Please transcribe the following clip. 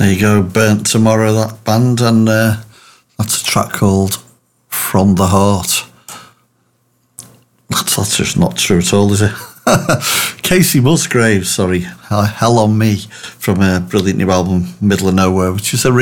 There you go, Burnt Tomorrow, that band, and that's a track called From the Heart. That's just not true at all, is it? Casey Musgraves, sorry, Hell on Me, from a brilliant new album, Middle of Nowhere, which is a